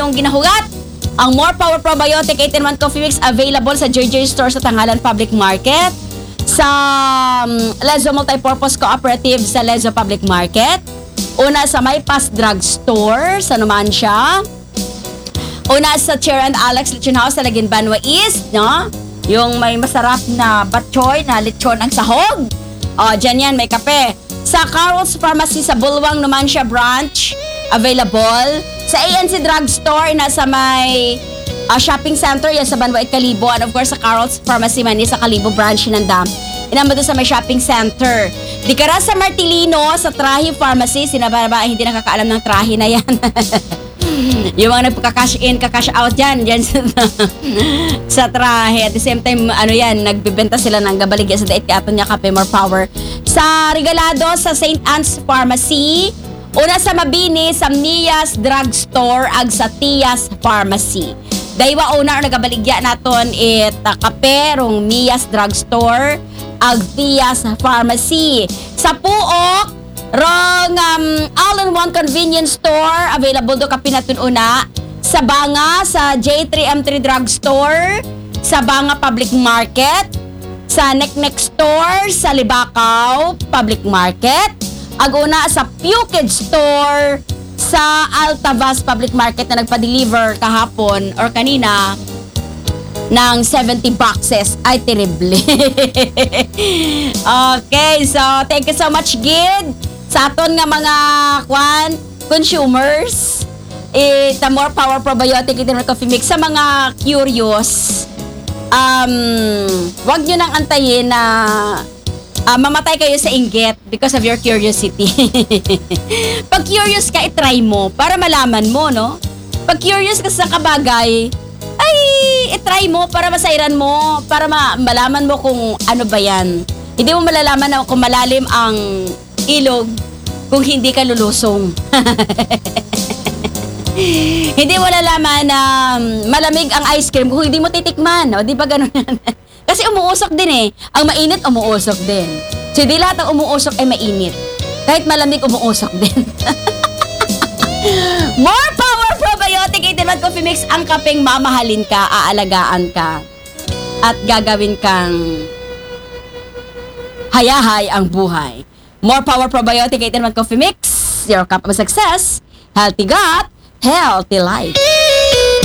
inyong ginahugat. Ang More Power Probiotic 8-in-1 Coffee Mix available sa JJ Store sa Tanghalan Public Market, sa Lezo Multipurpose Cooperative sa Lezo Public Market, una sa Maypas Drug Store sa Numancia, una sa Chair and Alex Lechon House sa Lagin Banwa East, no? Yung may masarap na batchoy na lechon ang sahog. Dyan yan, may kape. Sa Carol's Pharmacy sa Bulwang Numancia Branch, available. Sa ANC Drug Store, nasa may shopping center, yan sa Banwait Kalibo. And of course, sa Carol's Pharmacy man, sa Kalibo Branch, Sinandam. Inamba doon sa may shopping center. Di kara sa Martilino, sa Trahi Pharmacy, sinababa, hindi nakakaalam ng Trahi na yan. Yung mga nagpa-cash in, ka-cash out dyan sa Trahi. At the same time, nagbibenta sila ng gabaligya sa dait katon niya kape, More Power. Sa Regalado, sa St. Anne's Pharmacy, una sa Mabini, sa Nias Drug Store, ag sa Tias Pharmacy. Daywa una nagabaligya naton kape, rong Nias Drug Store, ag Tias Pharmacy. Sa Puok, rong all-in-one convenience store, available do kape naton una. Sa Banga, sa J3M3 Drug Store, sa Banga Public Market, sa Neknek Store, sa Libakaw Public Market, aguna sa Pukid Store sa Altavas Public Market na nagpa-deliver kahapon or kanina ng 70 boxes. Ay, terrible. Okay, so thank you so much, Gid, sa aton nga mga consumers. The More Power Probiotic 8-in-1 Coffee Mix. Sa mga curious, wag nyo nang antayin na mamatay kayo sa inggit because of your curiosity. Pag curious ka, itry mo para malaman mo, no? Pag curious ka sa kabagay, ay, itry mo para masairan mo, para malaman mo kung ano ba yan. Hindi mo malalaman na kung malalim ang ilog kung hindi ka lulusong. Hindi mo lalaman na malamig ang ice cream kung hindi mo titikman. O, di ba ganun yan? Kasi umuusok din eh. Ang mainit, umuusok din. So, di lahat ang umuusok ay mainit. Kahit malamig, umuusok din. More Power Probiotic 8-in-1 Coffee Mix. Ang kapeng mamahalin ka, aalagaan ka, at gagawin kang hayahay ang buhay. More Power Probiotic 8-in-1 Coffee Mix. Your cup of success. Healthy gut, healthy life.